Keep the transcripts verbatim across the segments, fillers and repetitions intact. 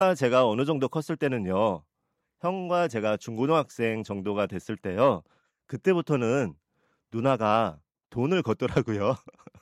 제가 어느 정도 컸을 때는요. 형과 제가 중고등학생 정도가 됐을 때요. 그때부터는 누나가 돈을 걷더라고요.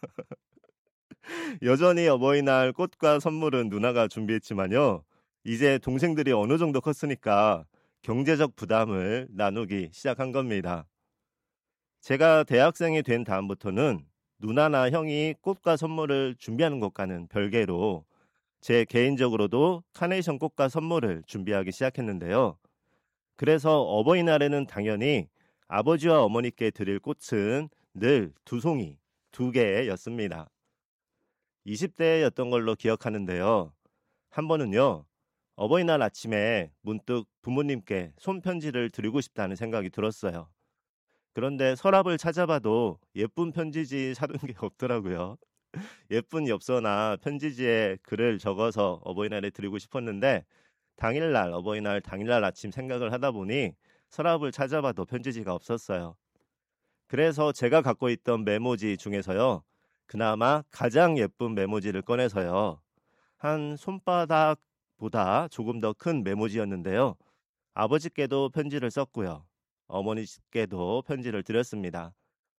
여전히 어버이날 꽃과 선물은 누나가 준비했지만요. 이제 동생들이 어느 정도 컸으니까 경제적 부담을 나누기 시작한 겁니다. 제가 대학생이 된 다음부터는 누나나 형이 꽃과 선물을 준비하는 것과는 별개로 제 개인적으로도 카네이션 꽃과 선물을 준비하기 시작했는데요. 그래서 어버이날에는 당연히 아버지와 어머니께 드릴 꽃은 늘 두 송이, 두 개였습니다. 이십 대였던 걸로 기억하는데요. 한 번은요, 어버이날 아침에 문득 부모님께 손편지를 드리고 싶다는 생각이 들었어요. 그런데 서랍을 찾아봐도 예쁜 편지지 사둔 게 없더라고요. 예쁜 엽서나 편지지에 글을 적어서 어버이날에 드리고 싶었는데 당일날, 어버이날 당일날 아침 생각을 하다 보니 서랍을 찾아봐도 편지지가 없었어요. 그래서 제가 갖고 있던 메모지 중에서요. 그나마 가장 예쁜 메모지를 꺼내서요. 한 손바닥보다 조금 더 큰 메모지였는데요. 아버지께도 편지를 썼고요. 어머니께도 편지를 드렸습니다.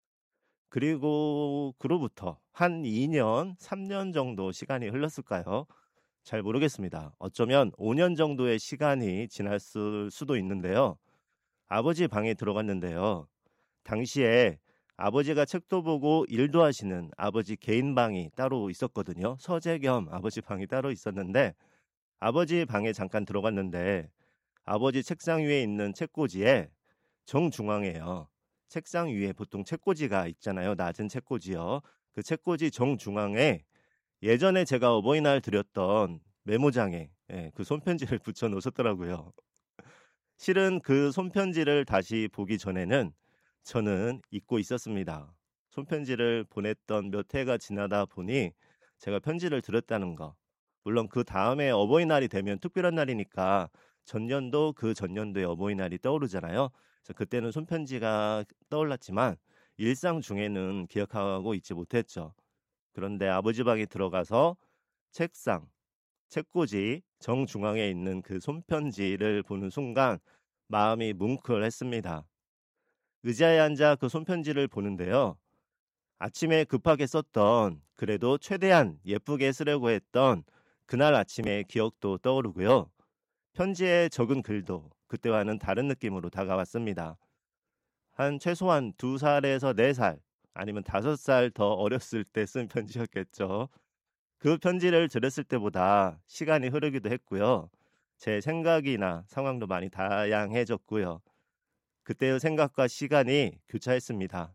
그리고 그로부터 한 이 년, 삼 년 정도 시간이 흘렀을까요? 잘 모르겠습니다. 어쩌면 오 년 정도의 시간이 지났을 수도 있는데요. 아버지 방에 들어갔는데요. 당시에 아버지가 책도 보고 일도 하시는 아버지 개인 방이 따로 있었거든요. 서재 겸 아버지 방이 따로 있었는데 아버지 방에 잠깐 들어갔는데 아버지 책상 위에 있는 책꽂이에 정중앙에요. 책상 위에 보통 책꽂이가 있잖아요. 낮은 책꽂이요. 그 책꽂이 정중앙에 예전에 제가 어버이날 드렸던 메모장에 예, 그 손편지를 붙여 놓으셨더라고요. 실은 그 손편지를 다시 보기 전에는 저는 잊고 있었습니다. 손편지를 보냈던 몇 해가 지나다 보니 제가 편지를 드렸다는 거. 물론 그 다음에 어버이날이 되면 특별한 날이니까 전년도 그 전년도의 어버이날이 떠오르잖아요. 그래서 그때는 손편지가 떠올랐지만 일상 중에는 기억하고 있지 못했죠. 그런데 아버지 방에 들어가서 책상, 책꽂이 정중앙에 있는 그 손편지를 보는 순간 마음이 뭉클했습니다. 의자에 앉아 그 손편지를 보는데요. 아침에 급하게 썼던 그래도 최대한 예쁘게 쓰려고 했던 그날 아침의 기억도 떠오르고요. 편지에 적은 글도 그때와는 다른 느낌으로 다가왔습니다. 한 최소한 두 살에서 네 살 아니면 다섯 살 더 어렸을 때 쓴 편지였겠죠. 그 편지를 들었을 때보다 시간이 흐르기도 했고요. 제 생각이나 상황도 많이 다양해졌고요. 그때의 생각과 시간이 교차했습니다.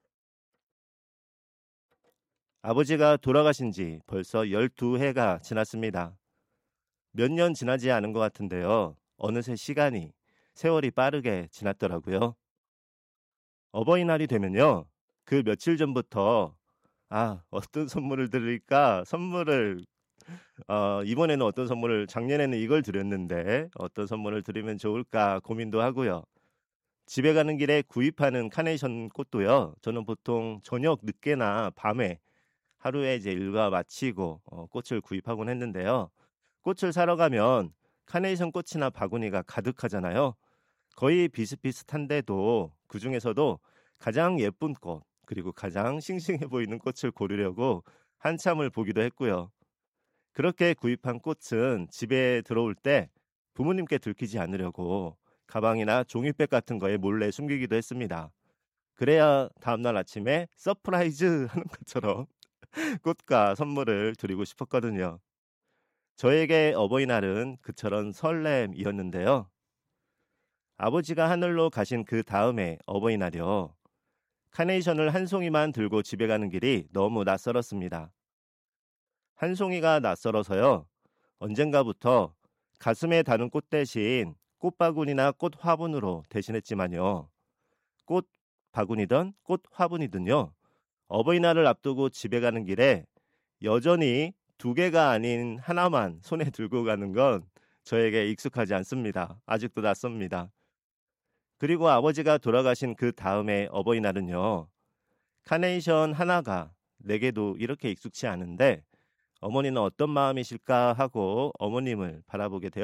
아버지가 돌아가신 지 벌써 열두 해가 지났습니다. 몇 년 지나지 않은 것 같은데요. 어느새 시간이, 세월이 빠르게 지났더라고요. 어버이날이 되면요. 그 며칠 전부터 아, 어떤 선물을 드릴까? 선물을 어, 이번에는 어떤 선물을 작년에는 이걸 드렸는데 어떤 선물을 드리면 좋을까 고민도 하고요. 집에 가는 길에 구입하는 카네이션 꽃도요. 저는 보통 저녁 늦게나 밤에 하루에 이제 일과 마치고 어, 꽃을 구입하곤 했는데요. 꽃을 사러 가면 카네이션 꽃이나 바구니가 가득하잖아요. 거의 비슷비슷한데도 그 중에서도 가장 예쁜 꽃 그리고 가장 싱싱해 보이는 꽃을 고르려고 한참을 보기도 했고요. 그렇게 구입한 꽃은 집에 들어올 때 부모님께 들키지 않으려고 가방이나 종이백 같은 거에 몰래 숨기기도 했습니다. 그래야 다음날 아침에 서프라이즈 하는 것처럼 꽃과 선물을 드리고 싶었거든요. 저에게 어버이날은 그처럼 설렘이었는데요. 아버지가 하늘로 가신 그 다음에 어버이날이요. 카네이션을 한 송이만 들고 집에 가는 길이 너무 낯설었습니다. 한 송이가 낯설어서요. 언젠가부터 가슴에 다는 꽃 대신 꽃바구니나 꽃 화분으로 대신했지만요. 꽃 바구니든 꽃 화분이든요. 어버이날을 앞두고 집에 가는 길에 여전히 두 개가 아닌 하나만 손에 들고 가는 건 저에게 익숙하지 않습니다. 아직도 낯섭니다. 그리고 아버지가 돌아가신 그 다음에 어버이날은요. 카네이션 하나가 내게도 이렇게 익숙치 않은데 어머니는 어떤 마음이실까 하고 어머님을 바라보게